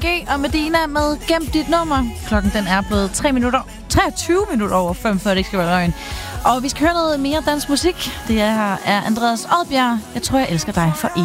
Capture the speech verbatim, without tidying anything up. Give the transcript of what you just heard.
G og Medina med Gem dit nummer. Klokken den er blevet tre minutter, treogtyve minutter over fem, før det ikke skal være løgn. Og vi skal høre noget mere dansk musik. Det er, er Andreas Odbjerg. Jeg tror, jeg elsker dig for evigt.